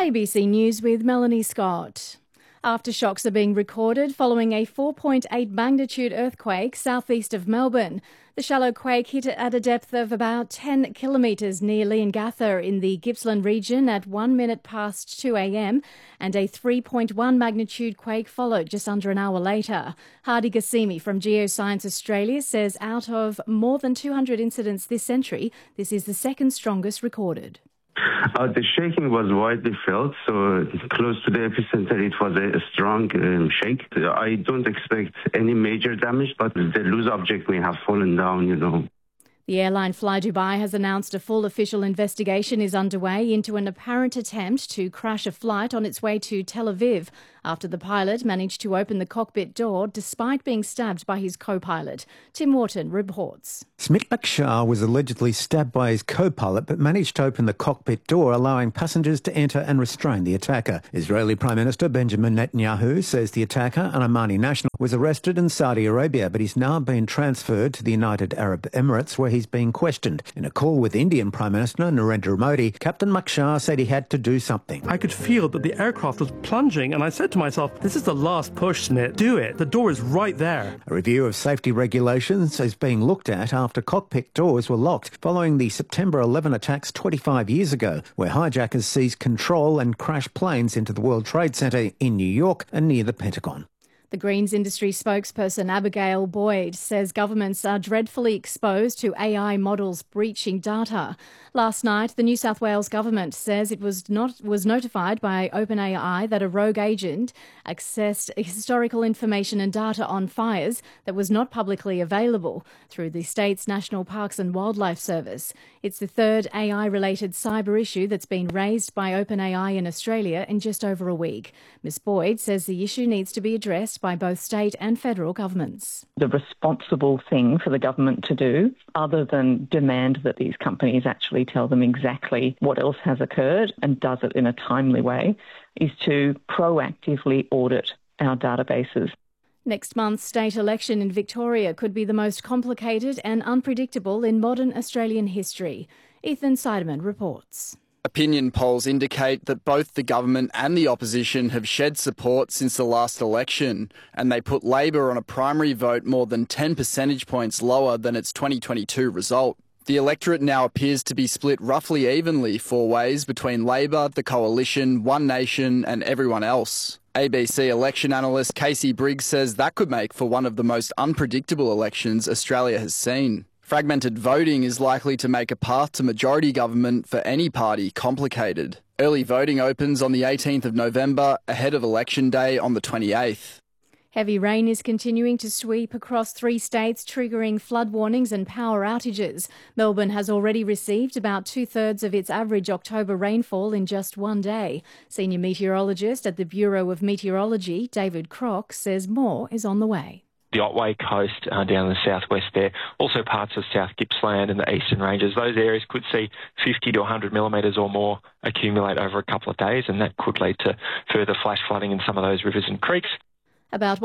ABC News with Melanie Scott. Aftershocks are being recorded following a 4.8 magnitude earthquake southeast of Melbourne. The shallow quake hit at a depth of about 10 kilometres near Leongatha in the Gippsland region at 1 minute past 2 a.m, and a 3.1 magnitude quake followed just under an hour later. Hardy Gassimi from Geoscience Australia says out of more than 200 incidents this century, this is the second strongest recorded. The shaking was widely felt, so close to the epicenter it was a strong shake. I don't expect any major damage, but the loose object may have fallen down, The airline Fly Dubai has announced a full official investigation is underway into an apparent attempt to crash a flight on its way to Tel Aviv after the pilot managed to open the cockpit door despite being stabbed by his co-pilot. Tim Wharton reports. Smit Bakshar was allegedly stabbed by his co-pilot but managed to open the cockpit door, allowing passengers to enter and restrain the attacker. Israeli Prime Minister Benjamin Netanyahu says the attacker, an Omani national, was arrested in Saudi Arabia but he's now been transferred to the United Arab Emirates where he's being questioned. In a call with Indian Prime Minister Narendra Modi, Captain Bakshar said he had to do something. I could feel that the aircraft was plunging and I said to myself, this is the last push, Smit. Do it. The door is right there. A review of safety regulations is being looked at after cockpit doors were locked following the September 11 attacks 25 years ago, where hijackers seized control and crashed planes into the World Trade Center in New York and near the Pentagon. The Greens industry spokesperson Abigail Boyd says governments are dreadfully exposed to AI models breaching data. Last night, the New South Wales government says it was notified by OpenAI that a rogue agent accessed historical information and data on fires that was not publicly available through the state's National Parks and Wildlife Service. It's the third AI-related cyber issue that's been raised by OpenAI in Australia in just over a week. Ms Boyd says the issue needs to be addressed by both state and federal governments. The responsible thing for the government to do, other than demand that these companies actually tell them exactly what else has occurred and does it in a timely way, is to proactively audit our databases. Next month's state election in Victoria could be the most complicated and unpredictable in modern Australian history. Ethan Seidemann reports. Opinion polls indicate that both the government and the opposition have shed support since the last election, and they put Labor on a primary vote more than 10 percentage points lower than its 2022 result. The electorate now appears to be split roughly evenly four ways between Labor, the Coalition, One Nation and everyone else. ABC election analyst Casey Briggs says that could make for one of the most unpredictable elections Australia has seen. Fragmented voting is likely to make a path to majority government for any party complicated. Early voting opens on the 18th of November, ahead of Election Day on the 28th. Heavy rain is continuing to sweep across 3 states, triggering flood warnings and power outages. Melbourne has already received about 2/3 of its average October rainfall in just one day. Senior meteorologist at the Bureau of Meteorology, David Crock, says more is on the way. The Otway Coast down in the southwest there, also parts of South Gippsland and the eastern ranges. Those areas could see 50 to 100 millimetres or more accumulate over a couple of days, and that could lead to further flash flooding in some of those rivers and creeks. About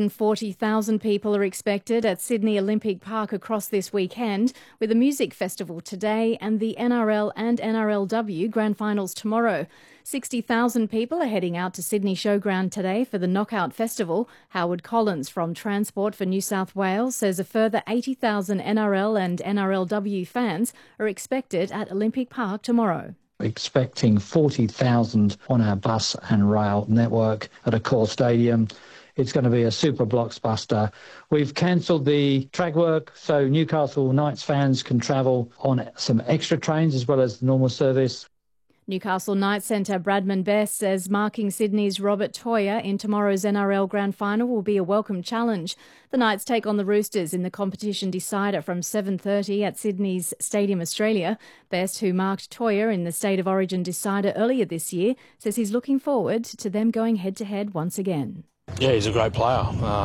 140,000 people are expected at Sydney Olympic Park across this weekend, with a music festival today and the NRL and NRLW grand finals tomorrow. 60,000 people are heading out to Sydney Showground today for the Knockout Festival. Howard Collins from Transport for New South Wales says a further 80,000 NRL and NRLW fans are expected at Olympic Park tomorrow. Expecting 40,000 on our bus and rail network at Accor Stadium. It's going to be a super blockbuster. We've cancelled the track work so Newcastle Knights fans can travel on some extra trains as well as the normal service. Newcastle Knights centre Bradman Best says marking Sydney's Robert Toyer in tomorrow's NRL Grand Final will be a welcome challenge. The Knights take on the Roosters in the competition decider from 7:30 at Sydney's Stadium Australia. Best, who marked Toyer in the State of Origin decider earlier this year, says he's looking forward to them going head-to-head once again. Yeah, he's a great player.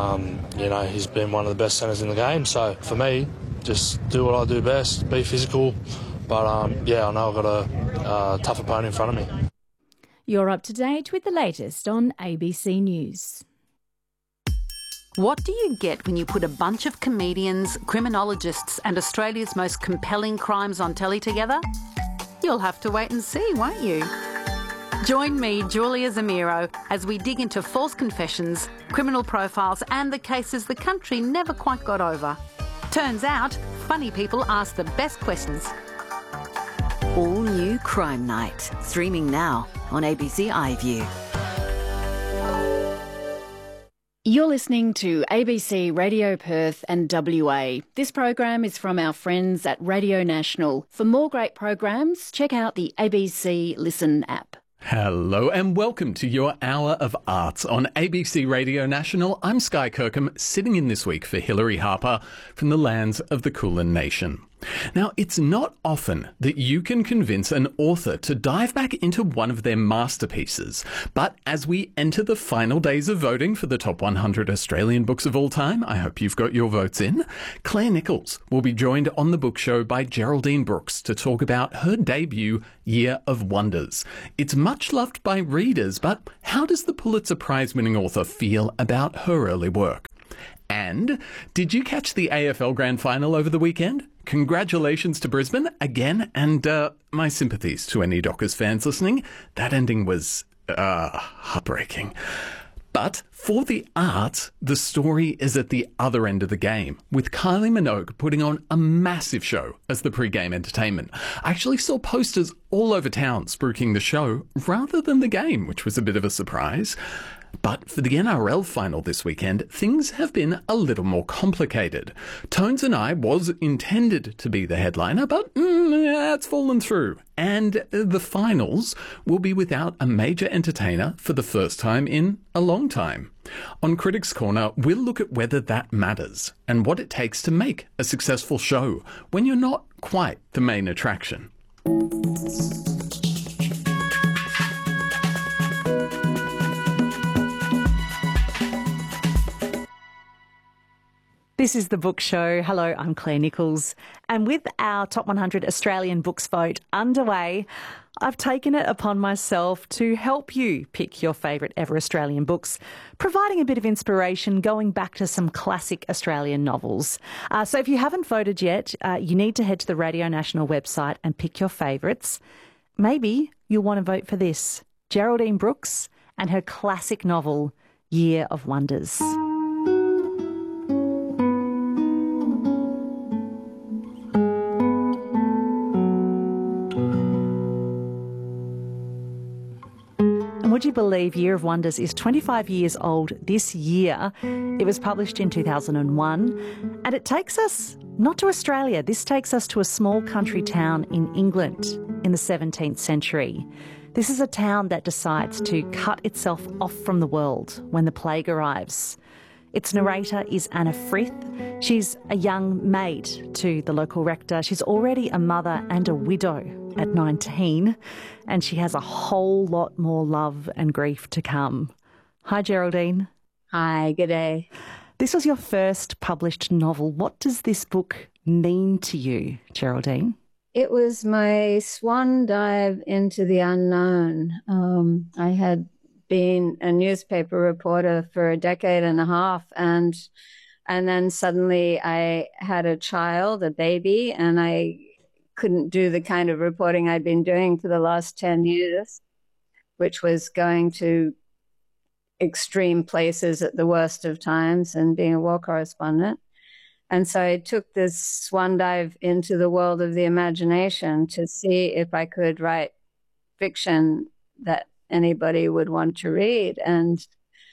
He's been one of the best centres in the game. So for me, just do what I do best, be physical. But I know I've got a tough opponent in front of me. You're up to date with the latest on ABC News. What do you get when you put a bunch of comedians, criminologists and Australia's most compelling crimes on telly together? You'll have to wait and see, won't you? Join me, Julia Zamiro, as we dig into false confessions, criminal profiles and the cases the country never quite got over. Turns out, funny people ask the best questions. All new Crime Night, streaming now on ABC iView. You're listening to ABC Radio Perth and WA. This program is from our friends at Radio National. For more great programs, check out the ABC Listen app. Hello and welcome to your Hour of Arts on ABC Radio National. I'm Sky Kirkham, sitting in this week for Hilary Harper from the lands of the Kulin Nation. Now, it's not often that you can convince an author to dive back into one of their masterpieces, but as we enter the final days of voting for the top 100 Australian books of all time, I hope you've got your votes in, Claire Nichols will be joined on the book show by Geraldine Brooks to talk about her debut, Year of Wonders. It's much loved by readers, but how does the Pulitzer Prize-winning author feel about her early work? And did you catch the AFL Grand Final over the weekend? Congratulations to Brisbane again, and my sympathies to any Dockers fans listening. That ending was heartbreaking. But for the art, the story is at the other end of the game, with Kylie Minogue putting on a massive show as the pre-game entertainment. I actually saw posters all over town spruiking the show rather than the game, which was a bit of a surprise. But for the NRL final this weekend, things have been a little more complicated. Tones and I was intended to be the headliner, but it's fallen through. And the finals will be without a major entertainer for the first time in a long time. On Critics Corner, we'll look at whether that matters and what it takes to make a successful show when you're not quite the main attraction. This is The Book Show. Hello, I'm Claire Nichols. And with our Top 100 Australian Books vote underway, I've taken it upon myself to help you pick your favourite ever Australian books, providing a bit of inspiration going back to some classic Australian novels. So if you haven't voted yet, you need to head to the Radio National website and pick your favourites. Maybe you'll want to vote for this, Geraldine Brooks and her classic novel, Year of Wonders. Would you believe Year of Wonders is 25 years old this year? It was published in 2001, and it takes us not to Australia. This takes us to a small country town in England in the 17th century. This is a town that decides to cut itself off from the world when the plague arrives. Its narrator is Anna Frith. She's a young maid to the local rector. She's already a mother and a widow at 19, and she has a whole lot more love and grief to come. Hi, Geraldine. Hi, g'day. This was your first published novel. What does this book mean to you, Geraldine? It was my swan dive into the unknown. I had been a newspaper reporter for a decade and a half, and then suddenly I had a child, a baby, and I couldn't do the kind of reporting I'd been doing for the last 10 years, which was going to extreme places at the worst of times and being a war correspondent. And so I took this swan dive into the world of the imagination to see if I could write fiction that anybody would want to read. And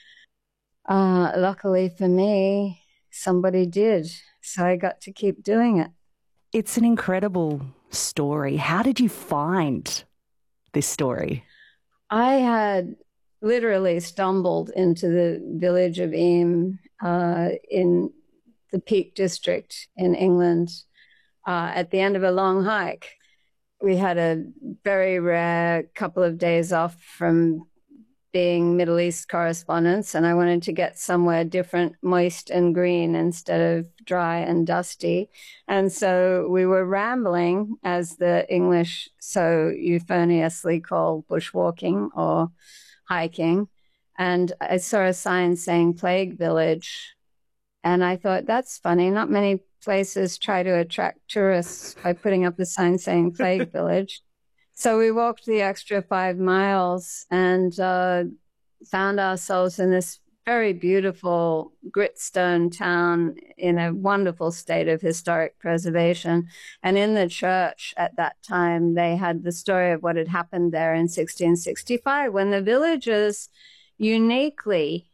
luckily for me, somebody did. So I got to keep doing it. It's an incredible story. How did you find this story? I had literally stumbled into the village of Eyam in the Peak District in England at the end of a long hike. We had a very rare couple of days off from being Middle East correspondents, and I wanted to get somewhere different, moist and green instead of dry and dusty. And so we were rambling, as the English so euphoniously call bushwalking or hiking. And I saw a sign saying Plague Village. And I thought, that's funny. Not many places try to attract tourists by putting up a sign saying Plague Village. So we walked the extra 5 miles and found ourselves in this very beautiful gritstone town in a wonderful state of historic preservation. And in the church at that time, they had the story of what had happened there in 1665 when the villagers uniquely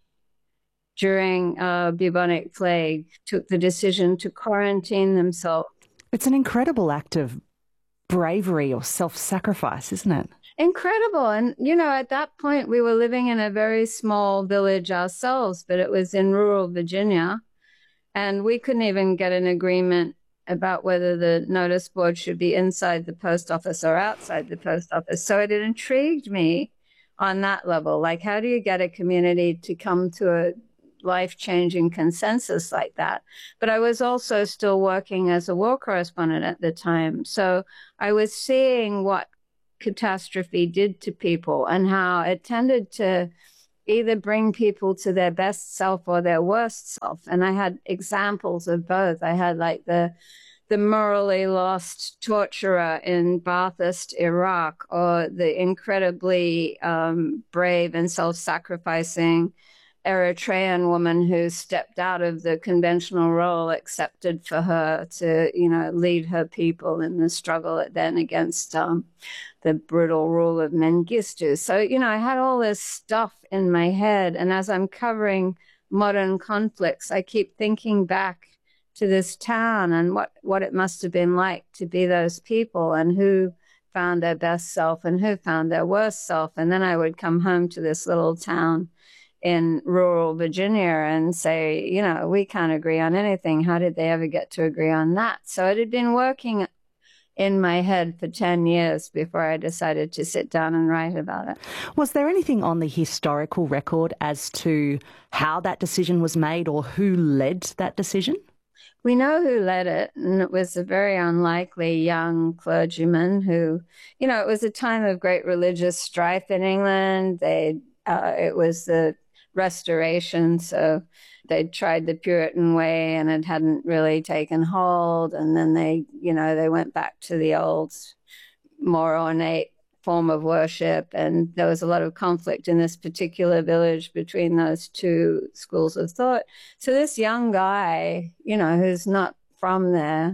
during bubonic plague took the decision to quarantine themselves. It's an incredible act of bravery or self-sacrifice, isn't it? Incredible. And, you know, at that point, we were living in a very small village ourselves, but it was in rural Virginia. And we couldn't even get an agreement about whether the notice board should be inside the post office or outside the post office. So it intrigued me on that level. Like, how do you get a community to come to a life-changing consensus like that? But I was also still working as a war correspondent at the time. So I was seeing what catastrophe did to people and how it tended to either bring people to their best self or their worst self. And I had examples of both. I had like the morally lost torturer in Ba'athist Iraq, or the incredibly brave and self-sacrificing Eritrean woman who stepped out of the conventional role accepted for her to, you know, lead her people in the struggle then against the brutal rule of Mengistu. So, you know, I had all this stuff in my head. And as I'm covering modern conflicts, I keep thinking back to this town and what it must have been like to be those people and who found their best self and who found their worst self. And then I would come home to this little town in rural Virginia and say, you know, we can't agree on anything. How did they ever get to agree on that? So it had been working in my head for 10 years before I decided to sit down and write about it. Was there anything on the historical record as to how that decision was made or who led that decision? We know who led it, and it was a very unlikely young clergyman who, you know, it was a time of great religious strife in England. It was the Restoration, so they'd tried the Puritan way and it hadn't really taken hold. And then they went back to the old, more ornate form of worship. And there was a lot of conflict in this particular village between those two schools of thought. So this young guy, you know, who's not from there,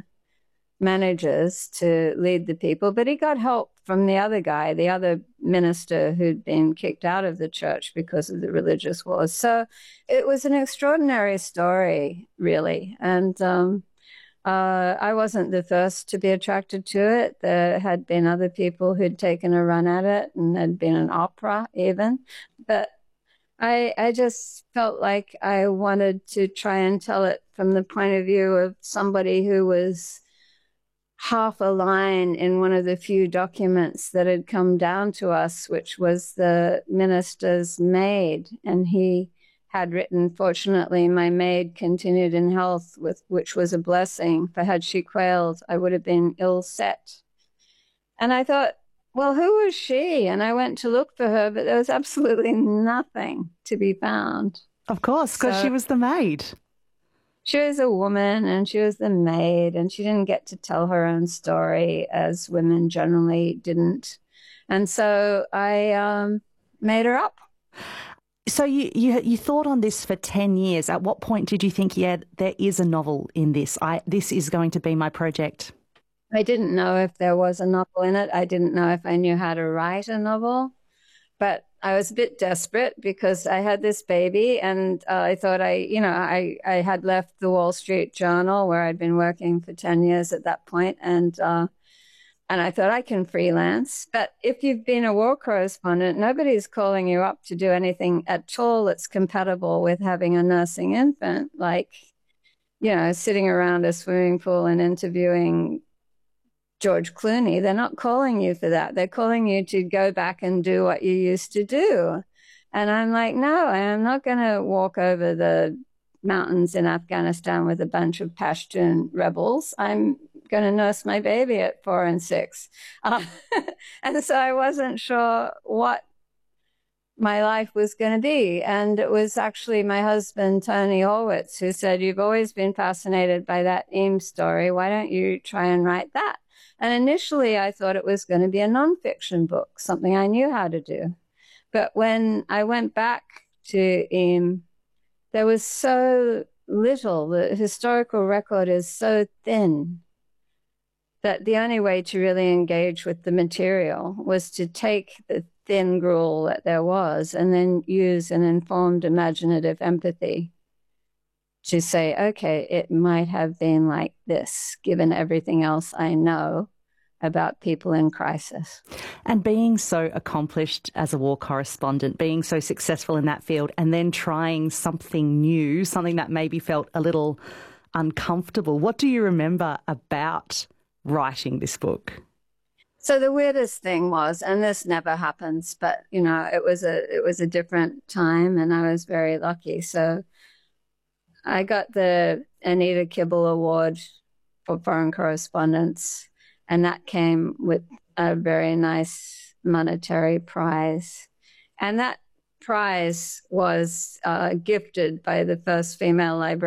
manages to lead the people, but he got help from the other guy, the other minister who'd been kicked out of the church because of the religious wars. So it was an extraordinary story, really. And I wasn't the first to be attracted to it. There had been other people who'd taken a run at it, and there'd been an opera even. But I just felt like I wanted to try and tell it from the point of view of somebody who was half a line in one of the few documents that had come down to us, which was the minister's maid. And he had written, fortunately, my maid continued in health, which was a blessing, for had she quailed, I would have been ill set. And I thought, well, who was she? And I went to look for her, but there was absolutely nothing to be found. Of course, because she was the maid. She was a woman and she was the maid, and she didn't get to tell her own story, as women generally didn't. And so I made her up. So you thought on this for 10 years. At what point did you think, yeah, there is a novel in this? This is going to be my project? I didn't know if there was a novel in it. I didn't know if I knew how to write a novel. But I was a bit desperate because I had this baby, and I thought I had left the Wall Street Journal where I'd been working for 10 years at that point, and I thought I can freelance. But if you've been a war correspondent, nobody's calling you up to do anything at all that's compatible with having a nursing infant, like, you know, sitting around a swimming pool and interviewing George Clooney. They're not calling you for that. They're calling you to go back and do what you used to do. And I'm like, no, I'm not going to walk over the mountains in Afghanistan with a bunch of Pashtun rebels. I'm going to nurse my baby at 4 and 6. And so I wasn't sure what my life was going to be. And it was actually my husband, Tony Horwitz, who said, you've always been fascinated by that Eames story. Why don't you try and write that? And initially I thought it was going to be a nonfiction book, something I knew how to do. But when I went back to IM, there was so little. The historical record is so thin that the only way to really engage with the material was to take the thin gruel that there was and then use an informed imaginative empathy to say, okay, it might have been like this, given everything else I know about people in crisis. And being so accomplished as a war correspondent, being so successful in that field, and then trying something new, something that maybe felt a little uncomfortable. What do you remember about writing this book? So the weirdest thing was, and this never happens, but you know, it was a different time, and I was very lucky. So I got the Anita Kibble Award for foreign correspondence, and that came with a very nice monetary prize. And that prize was gifted by the first female librarian